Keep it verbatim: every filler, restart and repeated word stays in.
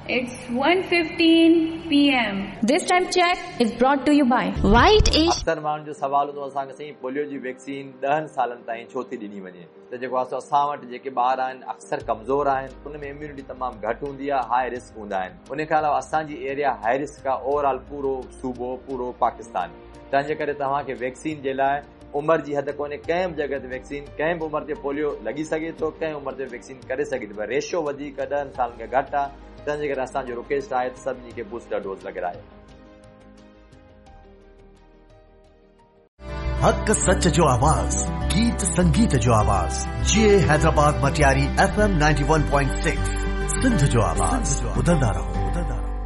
It's one fifteen p m This time check is brought to you by White Asia. अक्सर माण्हुनि जो सवाल हूंदो असांखे साईं पोलियो जी वैक्सीन ॾहनि सालनि ताईं छो थी ॾिनी वञे त जेको आहे असां वटि जेके ॿार आहिनि अक्सर कमज़ोर आहिनि उन में इम्यूनिटी तमामु घटि हूंदी आहे हाई रिस्क हूंदा आहिनि उन खां अलावा असांजी एरिया हाई रिस्क आहे ओवरऑल पूरो सूबो पूरो पाकिस्तान तंहिंजे करे तव्हांखे वैक्सीन जे लाइ उमिरि जी हद कोन्हे कंहिं बि जॻह ते वैक्सीन कंहिं बि उमिरि ते पोलियो लॻी सघे थो कंहिं उमिरि ते वैक्सीन करे सघे थी पर रेशियो वधीक ॾहनि सालनि खां घटि आहे तंहिंजे करे असांजो रिक्वेस्ट आहे त सभिनी खे बूस्टर डोज लॻारायो हक सच जो आवाज़ गीत संगीत जो आवाज़ जे Hyderabad Matiari F M ninety one point six Sindh जो आवाज़ ॿुधंदा रहो।